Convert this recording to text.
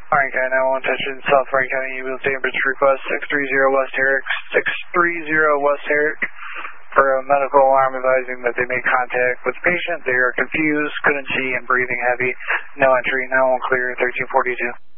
Orange County 911, attention, South Orange County ambulance ambulance request 630 West Herrick, 630 West Herrick for a medical alarm advising that they made contact with the patient. They are confused, couldn't see, and breathing heavy. No entry, 911 clear, 1342.